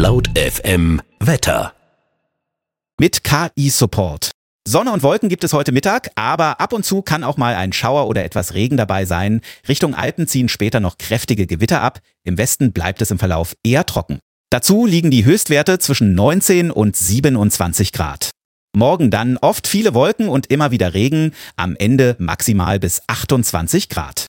Laut FM Wetter. Mit KI-Support. Sonne und Wolken gibt es heute Mittag, aber ab und zu kann auch mal ein Schauer oder etwas Regen dabei sein. Richtung Alpen ziehen später noch kräftige Gewitter ab. Im Westen bleibt es im Verlauf eher trocken. Dazu liegen die Höchstwerte zwischen 19 und 27 Grad. Morgen dann oft viele Wolken und immer wieder Regen, am Ende maximal bis 28 Grad.